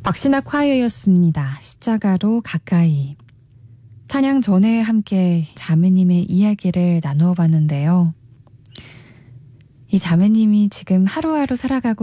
박신아 콰이어였습니다. 십자가로 가까이. 찬양 전에 함께 자매님의 이야기를 나누어 봤는데요. 이 자매님이 지금 하루하루 살아가고